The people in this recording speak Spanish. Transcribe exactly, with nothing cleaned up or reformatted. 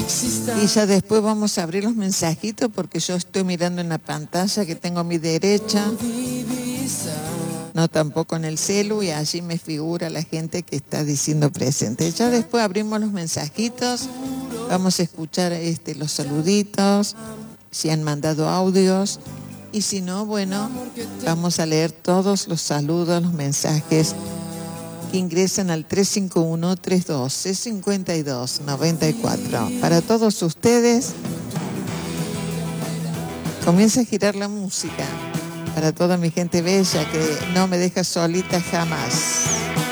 Y ya después vamos a abrir los mensajitos porque yo estoy mirando en la pantalla que tengo a mi derecha. No, tampoco en el celu, y allí me figura la gente que está diciendo presente. Ya después abrimos los mensajitos, vamos a escuchar este, los saluditos, si han mandado audios, y si no, bueno, vamos a leer todos los saludos, los mensajes que ingresan al tres cinco uno, tres uno dos, cinco dos nueve cuatro. Para todos ustedes, comienza a girar la música. Para toda mi gente bella que no me deja solita jamás.